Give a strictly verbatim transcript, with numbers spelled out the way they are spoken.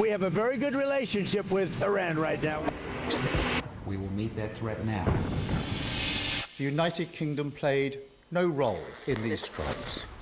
we have a very good relationship with Iran right now. We will meet that threat now. The United Kingdom played no role in these strikes.